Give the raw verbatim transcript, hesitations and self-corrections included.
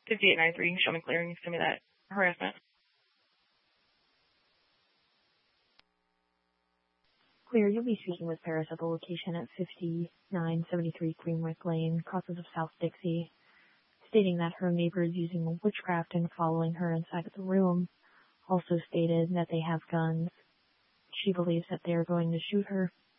fifty-eight ninety-three, show me clearing. Send me that harassment. Clear, you'll be speaking with Paris at the location at fifty-nine seventy-three Greenwick Lane, crosses of South Dixie, stating that her neighbor is using witchcraft and following her inside of the room. Also stated that they have guns. She believes that they are going to shoot her.